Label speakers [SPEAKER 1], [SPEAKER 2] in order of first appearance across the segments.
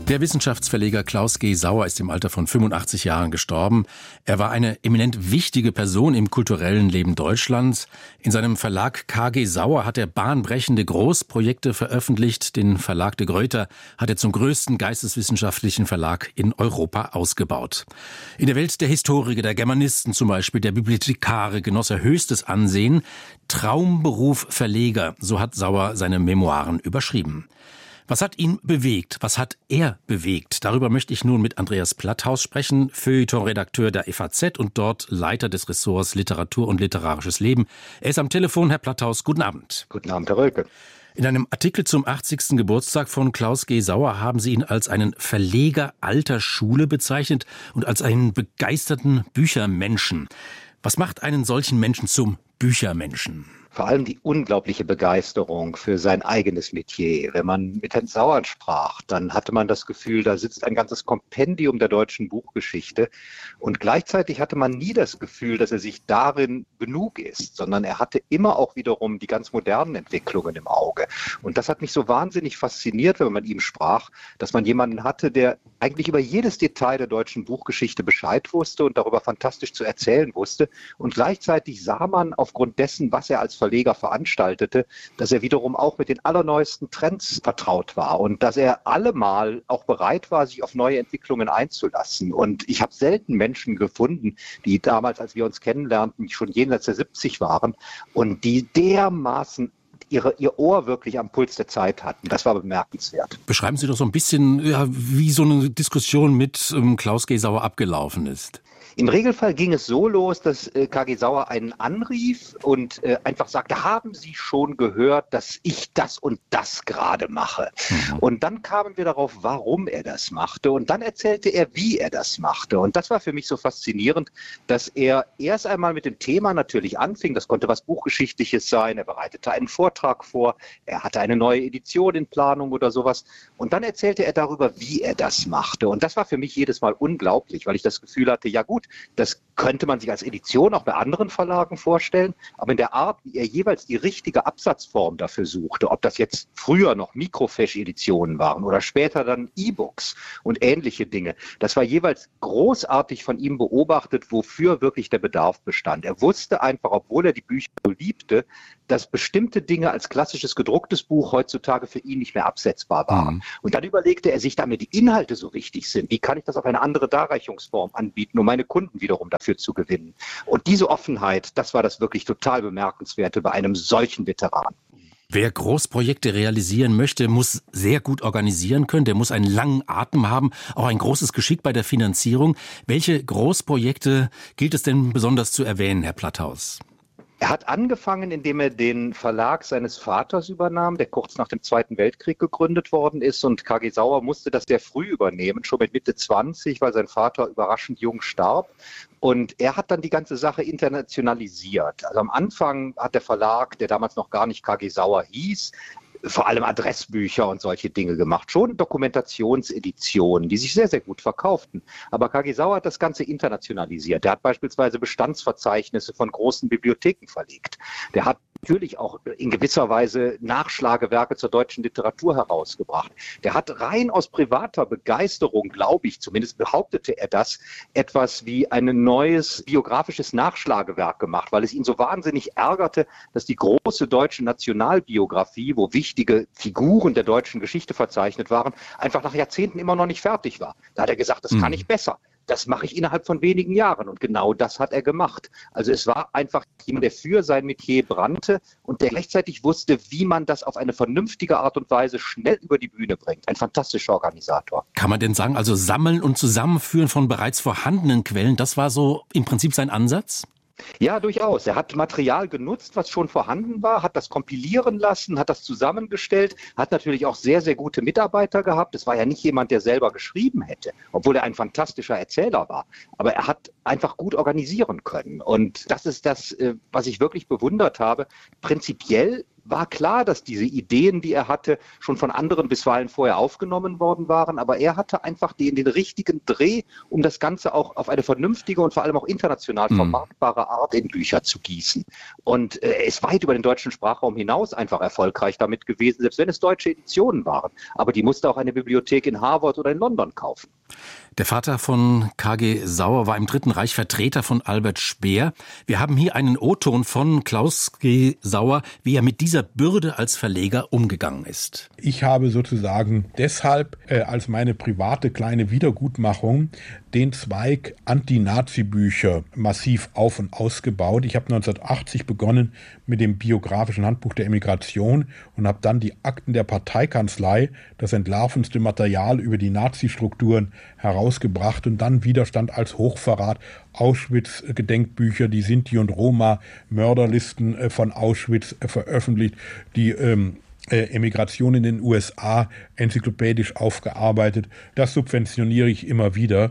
[SPEAKER 1] Der Wissenschaftsverleger Klaus G. Sauer ist im Alter von 85 Jahren gestorben. Er war eine eminent wichtige Person im kulturellen Leben Deutschlands. In seinem Verlag KG Sauer hat er bahnbrechende Großprojekte veröffentlicht. Den Verlag de Gruyter hat er zum größten geisteswissenschaftlichen Verlag in Europa ausgebaut. In der Welt der Historiker, der Germanisten zum Beispiel, der Bibliothekare genoss er höchstes Ansehen. Traumberuf Verleger, so hat Sauer seine Memoiren überschrieben. Was hat ihn bewegt? Was hat er bewegt? Darüber möchte ich nun mit Andreas Platthaus sprechen, Feuilleton-Redakteur der FAZ und dort Leiter des Ressorts Literatur und literarisches Leben. Er ist am Telefon. Herr Platthaus, guten Abend.
[SPEAKER 2] Guten Abend, Herr Rölke.
[SPEAKER 1] In einem Artikel zum 80. Geburtstag von Klaus G. Sauer haben Sie ihn als einen Verleger alter Schule bezeichnet und als einen begeisterten Büchermenschen. Was macht einen solchen Menschen zum Büchermenschen?
[SPEAKER 2] Vor allem die unglaubliche Begeisterung für sein eigenes Metier. Wenn man mit Herrn Sauer sprach, dann hatte man das Gefühl, da sitzt ein ganzes Kompendium der deutschen Buchgeschichte. Und gleichzeitig hatte man nie das Gefühl, dass er sich darin genug ist, sondern er hatte immer auch wiederum die ganz modernen Entwicklungen im Auge. Und das hat mich so wahnsinnig fasziniert, wenn man mit ihm sprach, dass man jemanden hatte, der eigentlich über jedes Detail der deutschen Buchgeschichte Bescheid wusste und darüber fantastisch zu erzählen wusste. Und gleichzeitig sah man aufgrund dessen, was er als Verleger veranstaltete, dass er wiederum auch mit den allerneuesten Trends vertraut war und dass er allemal auch bereit war, sich auf neue Entwicklungen einzulassen. Und ich habe selten Menschen gefunden, die damals, als wir uns kennenlernten, schon jenseits der 70 waren und die dermaßen ihr Ohr wirklich am Puls der Zeit hatten. Das war bemerkenswert.
[SPEAKER 1] Beschreiben Sie doch so ein bisschen, wie so eine Diskussion mit Klaus G. Sauer abgelaufen ist.
[SPEAKER 2] Im Regelfall ging es so los, dass KG Sauer einen anrief und einfach sagte, haben Sie schon gehört, dass ich das und das gerade mache? Mhm. Und dann kamen wir darauf, warum er das machte. Und dann erzählte er, wie er das machte. Und das war für mich so faszinierend, dass er erst einmal mit dem Thema natürlich anfing. Das konnte was Buchgeschichtliches sein. Er bereitete einen Vortrag vor. Er hatte eine neue Edition in Planung oder sowas. Und dann erzählte er darüber, wie er das machte. Und das war für mich jedes Mal unglaublich, weil ich das Gefühl hatte, ja gut, das könnte man sich als Edition auch bei anderen Verlagen vorstellen, aber in der Art, wie er jeweils die richtige Absatzform dafür suchte, ob das jetzt früher noch Microfiche-Editionen waren oder später dann E-Books und ähnliche Dinge, das war jeweils großartig von ihm beobachtet, wofür wirklich der Bedarf bestand. Er wusste einfach, obwohl er die Bücher so liebte, dass bestimmte Dinge als klassisches gedrucktes Buch heutzutage für ihn nicht mehr absetzbar waren. Mhm. Und dann überlegte er sich, damit die Inhalte so wichtig sind, wie kann ich das auf eine andere Darreichungsform anbieten, um meine Kunden wiederum dafür zu gewinnen. Und diese Offenheit, das war das wirklich total Bemerkenswerte bei einem solchen Veteran.
[SPEAKER 1] Wer Großprojekte realisieren möchte, muss sehr gut organisieren können. Der muss einen langen Atem haben, auch ein großes Geschick bei der Finanzierung. Welche Großprojekte gilt es denn besonders zu erwähnen, Herr Platthaus?
[SPEAKER 2] Er hat angefangen, indem er den Verlag seines Vaters übernahm, der kurz nach dem Zweiten Weltkrieg gegründet worden ist. Und KG Sauer musste das sehr früh übernehmen, schon mit Mitte 20, weil sein Vater überraschend jung starb. Und er hat dann die ganze Sache internationalisiert. Also am Anfang hat der Verlag, der damals noch gar nicht KG Sauer hieß, vor allem Adressbücher und solche Dinge gemacht. Schon Dokumentationseditionen, die sich sehr, sehr gut verkauften. Aber KG Sauer hat das Ganze internationalisiert. Der hat beispielsweise Bestandsverzeichnisse von großen Bibliotheken verlegt. Der hat natürlich auch in gewisser Weise Nachschlagewerke zur deutschen Literatur herausgebracht. Der hat rein aus privater Begeisterung, glaube ich, zumindest behauptete er das, etwas wie ein neues biografisches Nachschlagewerk gemacht, weil es ihn so wahnsinnig ärgerte, dass die große deutsche Nationalbiografie, wo wichtige Figuren der deutschen Geschichte verzeichnet waren, einfach nach Jahrzehnten immer noch nicht fertig war. Da hat er gesagt, das kann ich besser. Das mache ich innerhalb von wenigen Jahren. Und genau das hat er gemacht. Also es war einfach jemand, der für sein Metier brannte und der gleichzeitig wusste, wie man das auf eine vernünftige Art und Weise schnell über die Bühne bringt. Ein fantastischer Organisator.
[SPEAKER 1] Kann man denn sagen, also Sammeln und Zusammenführen von bereits vorhandenen Quellen, das war so im Prinzip sein Ansatz?
[SPEAKER 2] Ja, durchaus. Er hat Material genutzt, was schon vorhanden war, hat das kompilieren lassen, hat das zusammengestellt, hat natürlich auch sehr, sehr gute Mitarbeiter gehabt. Es war ja nicht jemand, der selber geschrieben hätte, obwohl er ein fantastischer Erzähler war. Aber er hat einfach gut organisieren können. Und das ist das, was ich wirklich bewundert habe. Prinzipiell war klar, dass diese Ideen, die er hatte, schon von anderen bisweilen vorher aufgenommen worden waren. Aber er hatte einfach den richtigen Dreh, um das Ganze auch auf eine vernünftige und vor allem auch international vermarktbare Art in Bücher zu gießen. Und er ist weit über den deutschen Sprachraum hinaus einfach erfolgreich damit gewesen, selbst wenn es deutsche Editionen waren. Aber die musste auch eine Bibliothek in Harvard oder in London kaufen.
[SPEAKER 1] Der Vater von K.G. Sauer war im Dritten Reich Vertreter von Albert Speer. Wir haben hier einen O-Ton von Klaus G. Sauer, wie er mit dieser Bürde als Verleger umgegangen ist.
[SPEAKER 3] Ich habe sozusagen deshalb als meine private kleine Wiedergutmachung den Zweig Anti-Nazi-Bücher massiv auf- und ausgebaut. Ich habe 1980 begonnen mit dem biografischen Handbuch der Emigration und habe dann die Akten der Parteikanzlei, das entlarvendste Material über die Nazi-Strukturen, herausgebracht und dann Widerstand als Hochverrat, Auschwitz-Gedenkbücher, die Sinti und Roma, Mörderlisten von Auschwitz veröffentlicht, die Emigration in den USA enzyklopädisch aufgearbeitet. Das subventioniere ich immer wieder,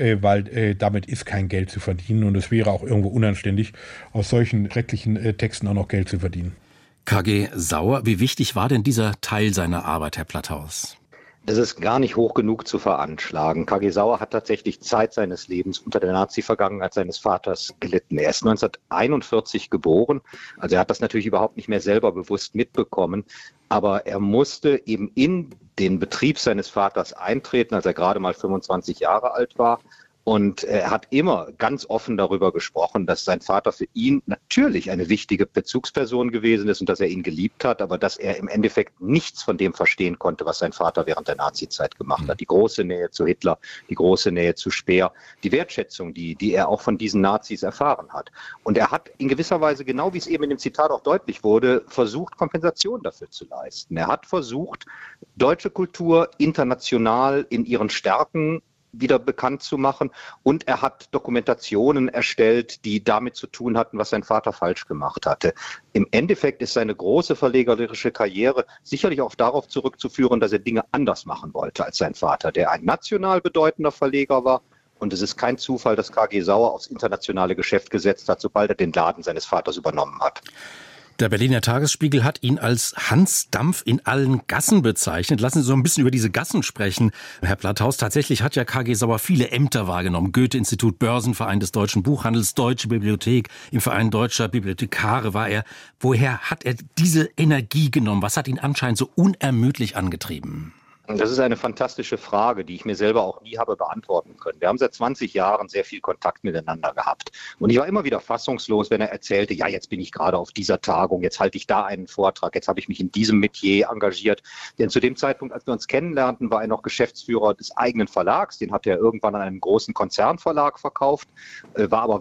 [SPEAKER 3] weil damit ist kein Geld zu verdienen und es wäre auch irgendwo unanständig, aus solchen schrecklichen Texten auch noch Geld zu verdienen.
[SPEAKER 1] K.G. Sauer, wie wichtig war denn dieser Teil seiner Arbeit, Herr Platthaus?
[SPEAKER 2] Das ist gar nicht hoch genug zu veranschlagen. K.G. Sauer hat tatsächlich Zeit seines Lebens unter der Nazi-Vergangenheit seines Vaters gelitten. Er ist 1941 geboren, also er hat das natürlich überhaupt nicht mehr selber bewusst mitbekommen, aber er musste eben in den Betrieb seines Vaters eintreten, als er gerade mal 25 Jahre alt war. Und er hat immer ganz offen darüber gesprochen, dass sein Vater für ihn natürlich eine wichtige Bezugsperson gewesen ist und dass er ihn geliebt hat, aber dass er im Endeffekt nichts von dem verstehen konnte, was sein Vater während der Nazizeit gemacht hat. Die große Nähe zu Hitler, die große Nähe zu Speer, die Wertschätzung, die er auch von diesen Nazis erfahren hat. Und er hat in gewisser Weise, genau wie es eben in dem Zitat auch deutlich wurde, versucht, Kompensation dafür zu leisten. Er hat versucht, deutsche Kultur international in ihren Stärken wieder bekannt zu machen. Und er hat Dokumentationen erstellt, die damit zu tun hatten, was sein Vater falsch gemacht hatte. Im Endeffekt ist seine große verlegerische Karriere sicherlich auch darauf zurückzuführen, dass er Dinge anders machen wollte als sein Vater, der ein national bedeutender Verleger war. Und es ist kein Zufall, dass K.G. Sauer aufs internationale Geschäft gesetzt hat, sobald er den Laden seines Vaters übernommen hat.
[SPEAKER 1] Der Berliner Tagesspiegel hat ihn als Hans Dampf in allen Gassen bezeichnet. Lassen Sie so ein bisschen über diese Gassen sprechen, Herr Platthaus. Tatsächlich hat ja K.G. Sauer viele Ämter wahrgenommen. Goethe-Institut, Börsenverein des Deutschen Buchhandels, Deutsche Bibliothek, im Verein Deutscher Bibliothekare war er. Woher hat er diese Energie genommen? Was hat ihn anscheinend so unermüdlich angetrieben?
[SPEAKER 2] Das ist eine fantastische Frage, die ich mir selber auch nie habe beantworten können. Wir haben seit 20 Jahren sehr viel Kontakt miteinander gehabt. Und ich war immer wieder fassungslos, wenn er erzählte, ja, jetzt bin ich gerade auf dieser Tagung, jetzt halte ich da einen Vortrag, jetzt habe ich mich in diesem Metier engagiert. Denn zu dem Zeitpunkt, als wir uns kennenlernten, war er noch Geschäftsführer des eigenen Verlags. Den hat er irgendwann an einen großen Konzernverlag verkauft, war aber